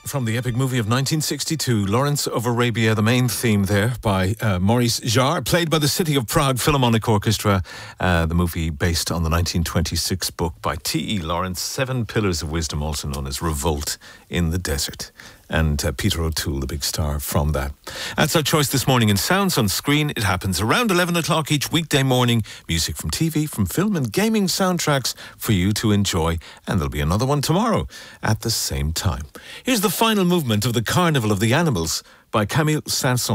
From the epic movie of 1962, Lawrence of Arabia, the main theme there by Maurice Jarre, played by the City of Prague Philharmonic Orchestra. The movie based on the 1926 book by T.E. Lawrence, Seven Pillars of Wisdom, also known as Revolt in the Desert. And Peter O'Toole, the big star from that. That's our choice this morning in Sounds on Screen. It happens around 11 o'clock each weekday morning. Music from TV, from film and gaming soundtracks for you to enjoy. And there'll be another one tomorrow at the same time. Here's the final movement of the Carnival of the Animals by Camille Saint-Saëns.